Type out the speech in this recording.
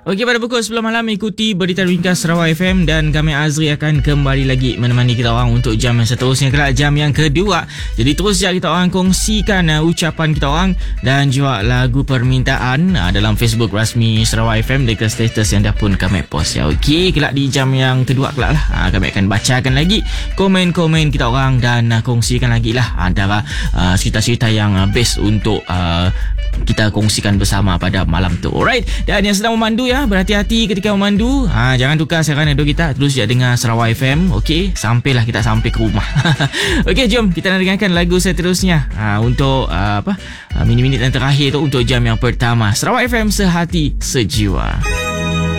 Okey, pada pukul 10 malam ikuti Berita Ringkas Sarawak FM dan kami Azri akan kembali lagi menemani kita orang untuk jam yang seterusnya, kelak jam yang kedua. Jadi terus je kita orang kongsikan ucapan kita orang dan juga lagu permintaan dalam Facebook rasmi Sarawak FM dekat status yang dah pun kami post ya. Okey, kelak di jam yang kedua kelak lah kami akan bacakan lagi komen-komen kita orang dan kongsikan lagi lah antara cerita-cerita yang best untuk kita kongsikan bersama pada malam tu. Alright, dan yang sedang memandu ya, berhati-hati ketika memandu. Jangan tukar siaran radio kita, terus je dengar Sarawak FM. Okey, sampailah kita sampai ke rumah. Okey, jom kita nak dengarkan lagu seterusnya untuk minit-minit yang terakhir tu untuk jam yang pertama. Sarawak FM, sehati sejiwa.